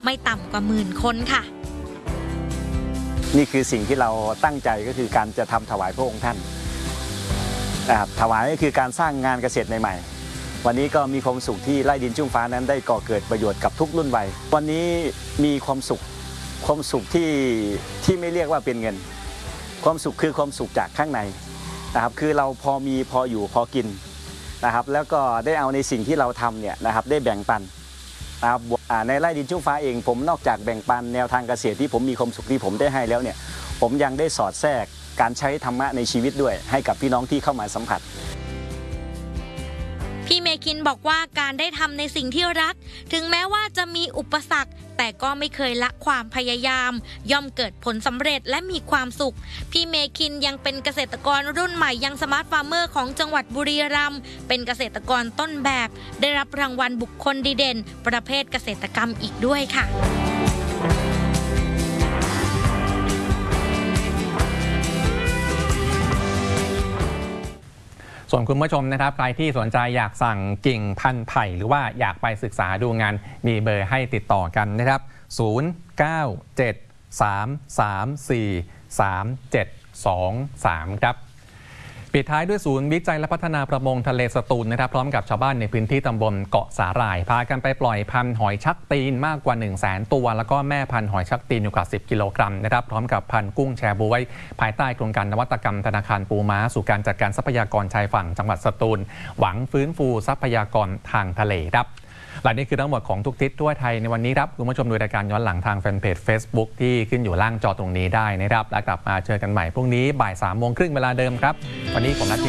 ไม่ต่ำกว่า10,000 คนค่ะนี่คือสิ่งที่เราตั้งใจก็คือการจะทำถวายพระองค์ท่านนะครับถวายก็คือการสร้างงานเกษตรใหม่ๆวันนี้ก็มีความสุขที่ไร่ดินชุ่มฟ้านั้นได้ก่อเกิดประโยชน์กับทุกรุ่นวัยวันนี้มีความสุขที่ไม่เรียกว่าเป็นเงินความสุขคือความสุขจากข้างในนะครับคือเราพอมีพออยู่พอกินนะครับแล้วก็ได้เอาในสิ่งที่เราทำเนี่ยนะครับได้แบ่งปันนะครับในไร่ดินชุ่มฟ้าเองผมนอกจากแบ่งปันแนวทางเกษตรที่ผมมีความสุขที่ผมได้ให้แล้วเนี่ยผมยังได้สอดแทรกการใช้ธรรมะในชีวิตด้วยให้กับพี่น้องที่เข้ามาสัมผัสพี่เมคินบอกว่าการได้ทำในสิ่งที่รักถึงแม้ว่าจะมีอุปสรรคแต่ก็ไม่เคยละความพยายามย่อมเกิดผลสำเร็จและมีความสุขพี่เมคินยังเป็นเกษตรกรรุ่นใหม่ยังสมาร์ทฟาร์มเมอร์ของจังหวัดบุรีรัมย์เป็นเกษตรกรต้นแบบได้รับรางวัลบุคคลดีเด่นประเภทเกษตรกรรมอีกด้วยค่ะส่วนคุณผู้ชมนะครับใครที่สนใจอยากสั่งกิ่งพันธุ์ไผ่หรือว่าอยากไปศึกษาดูงานมีเบอร์ให้ติดต่อกันนะครับ0973343723ครับปิดท้ายด้วยศูนย์วิจัยและพัฒนาประมงทะเลสตูลนะครับพร้อมกับชาวบ้านในพื้นที่ตำบลเกาะสาหร่ายพากันไปปล่อยพันธุ์หอยชักตีนมากกว่า 100,000 ตัวแล้วก็แม่พันธุ์หอยชักตีนอยู่กว่า10 กิโลกรัมนะครับพร้อมกับพันธุ์กุ้งแชบ๊วยภายใต้โครงการนวัตกรรมธนาคารปูม้าสู่การจัดการทรัพยากรชายฝั่งจังหวัดสตูลหวังฟื้นฟูทรัพยากรทางทะเลครับและนี่คือทั้งหมดของทุกทิศทั่วไทยในวันนี้ครับคุณผู้ชมดูรายการย้อนหลังทางแฟนเพจ Facebook ที่ขึ้นอยู่ล่างจอตรงนี้ได้นะครับและกลับมาเจอกันใหม่พรุ่งนี้บ่าย 3:30 เวลาเดิมครับวันนี้ผมนัท